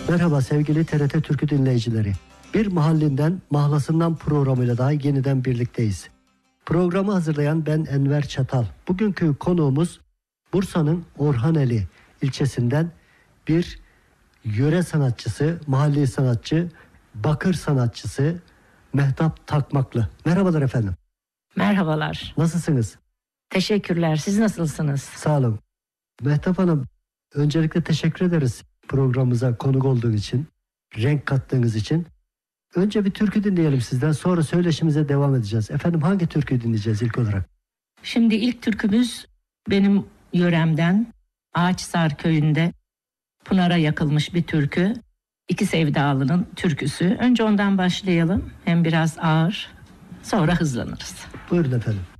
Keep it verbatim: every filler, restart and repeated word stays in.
Merhaba sevgili T R T Türkü dinleyicileri. Bir mahallinden mahlasından programıyla daha yeniden birlikteyiz. Programı hazırlayan ben Enver Çatal. Bugünkü konuğumuz Bursa'nın Orhaneli ilçesinden bir yöre sanatçısı, mahalli sanatçı, bakır sanatçısı Mehtap Takmaklı. Merhabalar efendim. Merhabalar. Nasılsınız? Teşekkürler. Siz nasılsınız? Sağ olun. Mehtap Hanım, öncelikle teşekkür ederiz programımıza konuk olduğun için, renk kattığınız için. Önce bir türkü dinleyelim sizden, sonra söyleşimize devam edeceğiz. Efendim hangi türküyü dinleyeceğiz ilk olarak? Şimdi ilk türkümüz benim yöremden, Ağaçsar köyünde Pınar'a yakılmış bir türkü. İki Sevdalı'nın türküsü. Önce ondan başlayalım. Hem biraz ağır, sonra hızlanırız. Buyurun efendim.